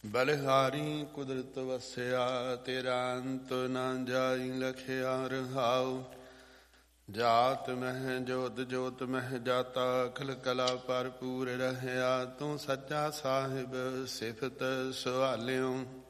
ਬਲਿਹਾਰੀ ਕੁਦਰਤ ਵਸਿਆ, ਤੇਰਾ ਅੰਤ ਨਾ ਜਾਈ ਲਖਿਆ ਰਹਾਉ। ਜਾਤ ਮਹਿ ਜੋਤ ਜੋਤ ਮਹਿ ਜਾਤਾ, ਅਖਿਲ ਕਲਾ ਭਰਪੂਰ ਰਹਿਆ। ਤੂੰ ਸੱਚਾ ਸਾਹਿਬ ਸਿਫਤ ਸੁਹਾਲਿਓ।